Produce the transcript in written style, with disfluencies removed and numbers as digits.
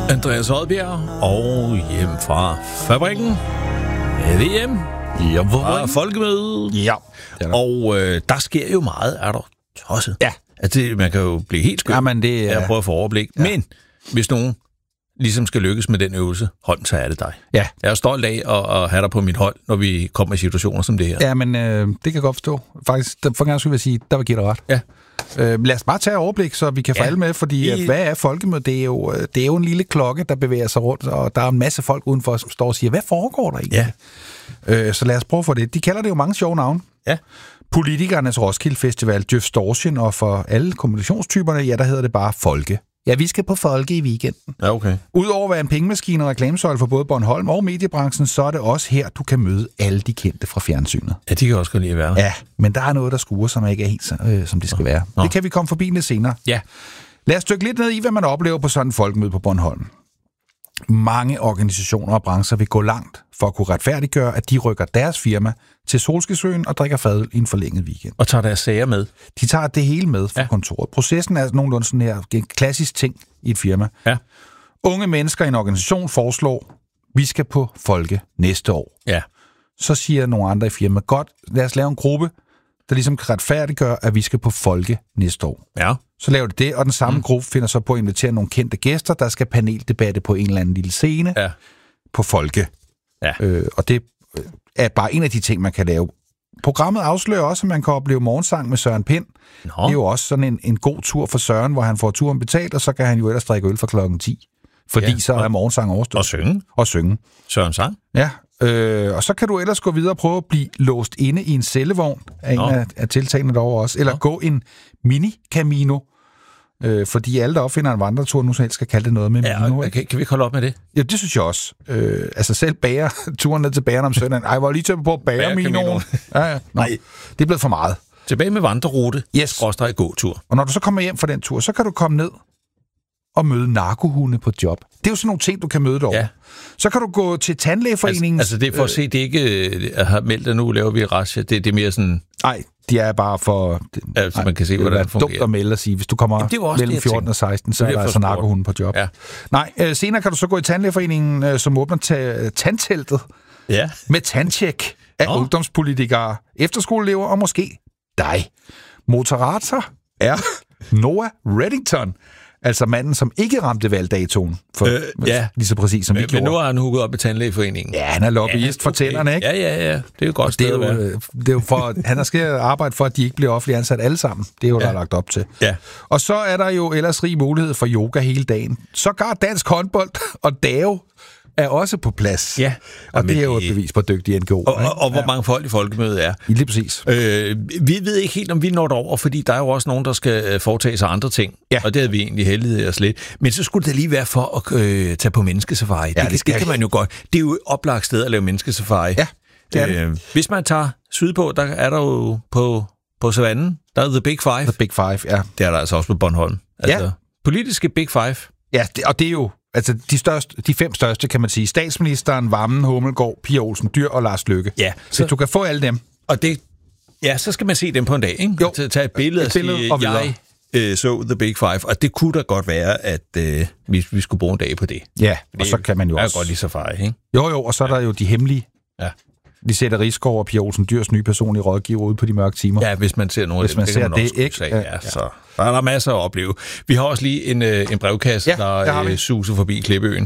Andreas Oddbjerg og hjem fra fabrikken. VM. Fra folkemødet. Ja. Og der sker jo meget, er der tosset. Ja. Altså, man kan jo blive helt skønt. Jamen, det at prøve at få overblik. Ja. Men hvis nogen ligesom skal lykkes med den øvelse, hold, så er det dig. Ja. Jeg er stolt af at have dig på mit hold, når vi kommer i situationer som det her. Ja, men det kan jeg godt forstå. Faktisk, for gang skulle jeg sige, der vil give dig ret. Ja. Lad os bare tage overblik, så vi kan få alle med, fordi hvad er folkemødet? Det er jo en lille klokke, der bevæger sig rundt, og der er en masse folk udenfor, som står og siger, hvad foregår der egentlig? Ja. Så lad os prøve for det. De kalder det jo mange sjove navne. Ja. Politikernes Roskilde Festival, Djøfstortion, og for alle kommunikationstyperne, ja, der hedder det bare Folke. Ja, vi skal på Folke i weekenden. Ja, okay. Udover at være en pengemaskine og reklamesøjle for både Bornholm og mediebranchen, så er det også her, du kan møde alle de kendte fra fjernsynet. Ja, de kan også godt lide at være. Ja, men der er noget, der skuer, som ikke er helt, som det skal være. Det kan vi komme forbi lidt senere. Ja. Lad os dykke lidt ned i, hvad man oplever på sådan en folkemøde på Bornholm. Mange organisationer og brancher vil gå langt for at kunne retfærdiggøre, at de rykker deres firma til Solskinsøen og drikker fadøl i en forlænget weekend. Og tager deres sager med. De tager det hele med fra kontoret. Processen er nogenlunde sådan her, en klassisk ting i et firma. Ja. Unge mennesker i en organisation foreslår, vi skal på Folke næste år. Ja. Så siger nogle andre i firmaet, godt, lad os lave en gruppe, der ligesom kan retfærdiggøre, at vi skal på Folke næste år. Ja. Så laver de det, og den samme gruppe finder så på at invitere nogle kendte gæster, der skal paneldebatte på en eller anden lille scene på Folke. Ja. Og det er bare en af de ting, man kan lave. Programmet afslører også, at man kan opleve morgensang med Søren Pind. Det er jo også sådan en god tur for Søren, hvor han får turen betalt, og så kan han jo ellers drikke øl fra klokken 10. Fordi så er morgensang overstået. Og synge. Søren sang. Ja. Og så kan du ellers gå videre og prøve at blive låst inde i en cellevogn af en af tiltagene derovre også. Eller gå en mini-camino. Fordi alle, der opfinder en vandretur, nu så helst skal kalde det noget med Mino. Kan vi ikke holde op med det? Ja, det synes jeg også. Altså selv turen ned til bageren om søndagen. Ej, hvor lige til på bagerminoen. Ja. Nej, det er blevet for meget. Tilbage med vandrerute. Yes. Gåtur. Og når du så kommer hjem fra den tur, så kan du komme ned og møde narkohunde på job. Det er jo sådan nogle ting, du kan møde derovre. Ja. Så kan du gå til tandlægeforeningen. Altså det er for at se, det ikke har meldt, at nu laver vi razzia. Det er mere sådan... Nej, de er bare for... Altså man kan se, hvordan det fungerer. Det er dumt at melde og sige, hvis du kommer mellem 14 og 16, så er der altså narkohunde på job. Ja. Nej, senere kan du så gå i tandlægeforeningen, som åbner tandteltet med tandtjek af ungdomspolitikere, efterskoleelever og måske dig. Moderator er Noah Reddington. Altså manden, som ikke ramte valgdatoen. Lige så præcis som vi gjorde. Men nu har han hugget op med tandlægeforeningen. Ja, han er lobbyist for tænderne, ikke? Ja. Det er jo godt sted at være. Det er jo for, han skal arbejde for, at de ikke bliver offentligt ansat alle sammen. Det er jo der er lagt op til. Ja. Og så er der jo ellers rig mulighed for yoga hele dagen. Sågar dansk håndbold og DAO er også på plads. Ja. Og det er jo et bevis på dygtig NGO. Og hvor mange folk i folkemødet er. Lige præcis. Vi ved ikke helt, om vi når derover, fordi der er jo også nogen, der skal foretage sig andre ting. Ja. Og det havde vi egentlig heldigvis os lidt. Men så skulle det lige være for at tage på menneskesafari. Ja, det kan man jo godt. Det er jo et oplagt sted at lave menneskesafari. Ja, det er det. Hvis man tager sydpå, der er der jo på savannen, der er The Big Five. The Big Five, ja. Det er der altså også på Bornholm. Altså, politiske Big Five. Ja, og det er jo altså de 5 største, kan man sige. Statsministeren, Vammen, Hummelgaard, Pia Olsen Dyhr og Lars Løkke. Ja. Hvis du kan få alle dem. Og det, så skal man se dem på en dag, ikke? Jo. Tage et billede og sige, jeg så The Big Five, og det kunne da godt være, at vi skulle bruge en dag på det. Ja, og så kan man jo også... godt lige safari, ikke? Jo, og så er der jo de hemmelige. Ja. Lisette Risgaard og Pia Olsen Dyhrs nye personlige rådgiver ude på de mørke timer. Ja, hvis man ser noget af det, ser det, ikke? Så der er der masser at opleve. Vi har også lige en brevkasse, der suser forbi Klippeøen.